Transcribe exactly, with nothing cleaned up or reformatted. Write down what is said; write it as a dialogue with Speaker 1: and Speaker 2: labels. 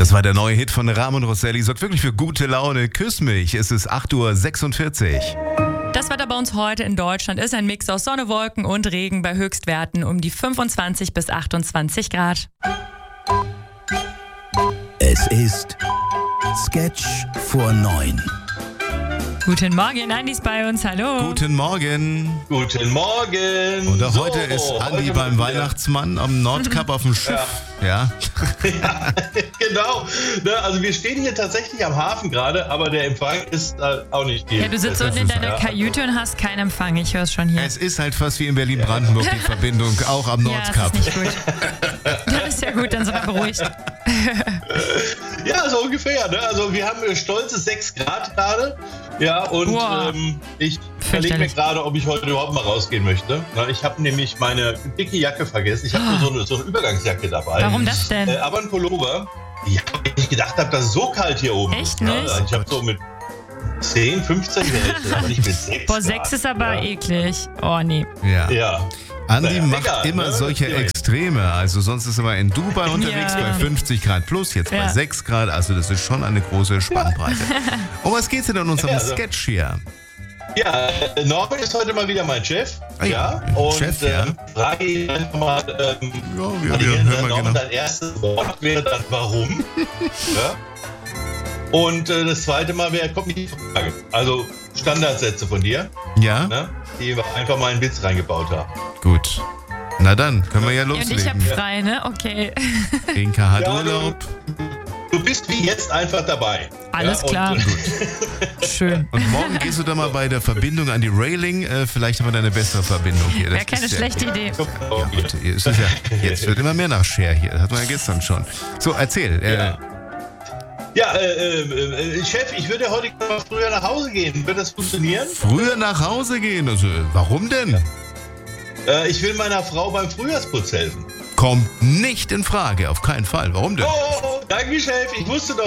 Speaker 1: Das war der neue Hit von Ramon Rosselli. Sorgt wirklich für gute Laune. Küss mich. Es ist acht Uhr sechsundvierzig.
Speaker 2: Das Wetter bei uns heute in Deutschland ist ein Mix aus Sonne, Wolken und Regen bei Höchstwerten um die fünfundzwanzig bis achtundzwanzig Grad.
Speaker 3: Es ist Sketch vor neun.
Speaker 2: Guten Morgen, Andi ist bei uns, hallo.
Speaker 1: Guten Morgen.
Speaker 4: Guten Morgen.
Speaker 1: Und
Speaker 4: so,
Speaker 1: heute ist Andi
Speaker 4: heute
Speaker 1: beim
Speaker 4: wieder.
Speaker 1: Weihnachtsmann am Nordkap auf dem Schiff. Ja.
Speaker 4: Ja, genau. Ne, also wir stehen hier tatsächlich am Hafen gerade, aber der Empfang ist äh, auch nicht viel.
Speaker 2: Ja, du sitzt
Speaker 1: Das
Speaker 2: unten in
Speaker 1: ist-
Speaker 2: deiner
Speaker 4: ja.
Speaker 2: Kajüte und hast keinen Empfang, ich höre es schon hier.
Speaker 1: Es ist halt fast wie in Berlin-Brandenburg die Verbindung, auch am
Speaker 2: ja,
Speaker 1: Nordkap.
Speaker 2: das ist nicht gut. Das ist ja gut, dann sind wir beruhigt.
Speaker 4: Ja, so ungefähr. Ne? Also wir haben äh, stolze sechs Grad gerade. Ja, und
Speaker 2: Wow.
Speaker 4: ähm, ich überlege mir
Speaker 2: Fürchterlich.
Speaker 4: gerade, ob ich heute überhaupt mal rausgehen möchte. Na, ich habe nämlich meine dicke Jacke vergessen. Ich habe nur so eine, so eine Übergangsjacke dabei.
Speaker 2: Warum das denn?
Speaker 4: Äh, aber ein Pullover. Ja, weil ich gedacht habe, das ist so kalt hier oben.
Speaker 2: Echt
Speaker 4: Ja,
Speaker 2: nicht?
Speaker 4: ich habe so mit zehn, fünfzehn gerechnet, aber nicht mit sechs.
Speaker 2: Boah, sechs ist aber
Speaker 4: ja.
Speaker 2: eklig. Oh, nee.
Speaker 1: Ja.
Speaker 4: Ja.
Speaker 1: Andi
Speaker 4: Naja,
Speaker 1: macht
Speaker 4: egal,
Speaker 1: immer
Speaker 4: ne?
Speaker 1: solche
Speaker 4: Ja.
Speaker 1: Extreme. Also sonst ist er mal in Dubai unterwegs
Speaker 2: Ja.
Speaker 1: bei fünfzig Grad plus, jetzt bei
Speaker 2: Ja.
Speaker 1: sechs Grad. Also das ist schon eine große Spannbreite. Um was geht's denn in unserem
Speaker 4: Ja, also-
Speaker 1: Sketch hier?
Speaker 4: Ja, äh, Norbert ist heute mal wieder mein Chef.
Speaker 1: Ah ja,
Speaker 4: ja, und
Speaker 1: Chef, ja.
Speaker 4: ähm, frage ihn einfach mal, ähm,
Speaker 1: Ja, wir,
Speaker 4: Adi
Speaker 1: wir
Speaker 4: Gänser,
Speaker 1: hören mal
Speaker 4: Norbert,
Speaker 1: genau.
Speaker 4: dein erstes Wort wäre dann warum. Ja? Und äh, das zweite Mal wäre, kommt nicht die Frage. Also Standardsätze von dir,
Speaker 1: Ja,
Speaker 4: ne, die wir einfach mal einen Witz reingebaut haben.
Speaker 1: gut. Na dann, können wir ja
Speaker 2: Und ich hab
Speaker 1: loslegen.
Speaker 2: frei, ne? Okay.
Speaker 1: Inka hat
Speaker 4: Ja,
Speaker 1: Urlaub.
Speaker 4: Du bist wie jetzt einfach dabei.
Speaker 2: Alles
Speaker 4: ja,
Speaker 2: klar.
Speaker 4: Und,
Speaker 2: Schön.
Speaker 1: Und morgen gehst du dann mal bei der Verbindung an die Railing. Äh, vielleicht haben wir da eine bessere Verbindung hier. Das
Speaker 2: Wäre keine
Speaker 1: ist ja-
Speaker 2: schlechte Idee.
Speaker 4: oh,
Speaker 1: Ja, gut, hier ist es ja, jetzt wird immer mehr nach Share hier. Das hatten wir ja gestern schon. So, erzähl. Äh,
Speaker 4: Ja. Ja, äh, äh, äh, Chef, ich würde heute mal früher nach Hause gehen. Wird das funktionieren?
Speaker 1: Früher nach Hause gehen. Also, warum denn?
Speaker 4: Äh, ich will meiner Frau beim Frühjahrsputz helfen.
Speaker 1: Kommt nicht in Frage, auf keinen Fall. Warum denn?
Speaker 4: Oh, danke, Chef. Ich wusste doch.